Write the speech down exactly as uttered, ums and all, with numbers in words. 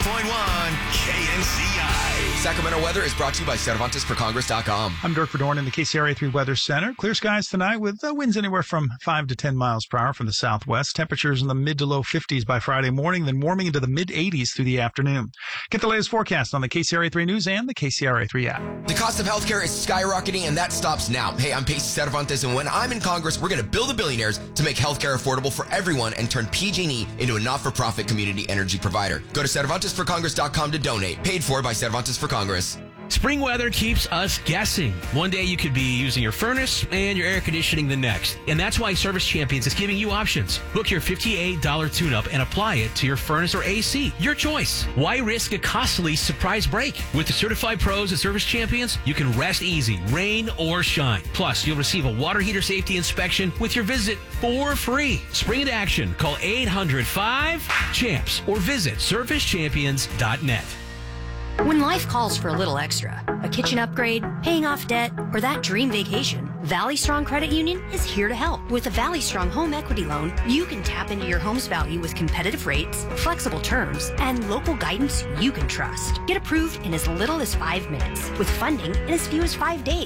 point one K N C I. Sacramento weather is brought to you by Cervantes for Congress dot com. I'm Dirk Verdorn in the K C R A three Weather Center. Clear skies tonight with uh, winds anywhere from five to ten miles per hour from the southwest. Temperatures in the mid to low fifties by Friday morning, then warming into the mid eighties through the afternoon. Get the latest forecast on the K C R A three News and the K C R A three app. The cost of healthcare is skyrocketing, and that stops now. Hey, I'm Pacey Cervantes, and when I'm in Congress, we're going to build the billionaires to make healthcare affordable for everyone and turn P G and E into a not-for-profit community energy provider. Go to Cervantes for Congress dot com to donate. Paid for by Cervantes for Congress. Spring weather keeps us guessing. One day you could be using your furnace and your air conditioning the next. And that's why Service Champions is giving you options. Book your fifty-eight dollars tune-up and apply it to your furnace or A C. Your choice. Why risk a costly surprise break? With the certified pros at Service Champions, you can rest easy, rain or shine. Plus, you'll receive a water heater safety inspection with your visit for free. Spring into action. Call eight hundred five champs or visit service champions dot net. When life calls for a little extra, a kitchen upgrade, paying off debt, or that dream vacation, Valley Strong Credit Union is here to help. With a Valley Strong home equity loan, you can tap into your home's value with competitive rates, flexible terms, and local guidance you can trust. Get approved in as little as five minutes, with funding in as few as five days.